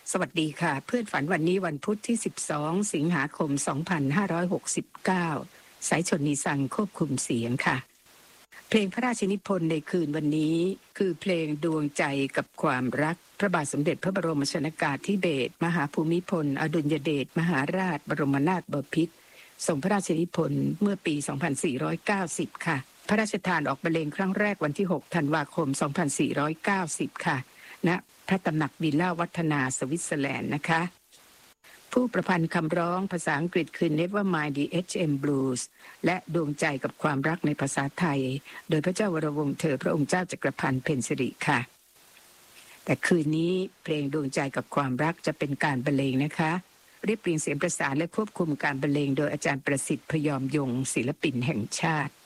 สวัสดีค่ะเพื่อนฝันวันนี้วันพุธที่12สิงหาคม2569สายชนนีสังควบคุมเสียงค่ะเพลงพระราชนิพนธ์ในคืนวันนี้คือเพลงดวงใจกับความรักพระบาทสมเด็จพระบรมชนกาธิเบศรมหาภูมิพลอดุลยเดชมหาราชบรมนาถบพิตรทรงพระราชนิพนธ์เมื่อปี2490ค่ะพระราชทานออกบรรเลงครั้งแรกวันที่6ธันวาคม2490ค่ะณพระตำหนักวิลล่าวัฒนาสวิตเซอร์แลนด์นะคะผู้ประพันธ์คำร้องภาษาอังกฤษคือ Nevermind the HM Blues และดวงใจกับความรักในภาษาไทยโดยพระเจ้าวรวงศ์เธอพระองค์เจ้าจักรพันธ์เพ็ญสิริค่ะแต่คืนนี้เพลงดวงใจกับความรักจะเป็นการบรรเลงนะคะเรียบเรียงเสียงประสานและควบคุมการบรรเลงโดยอาจารย์ประสิทธิ์พยอมยงศิลปินแห่งชาติ